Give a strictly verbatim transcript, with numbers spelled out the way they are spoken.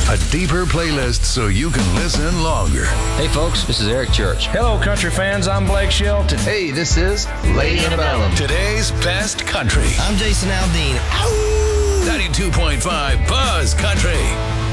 A deeper playlist so you can listen longer. Hey folks, this is Eric Church. Hello country fans, I'm Blake Shelton. Hey, this is Lady Antebellum. Today's best country. I'm Jason Aldean. ninety-two point five Buzz Country.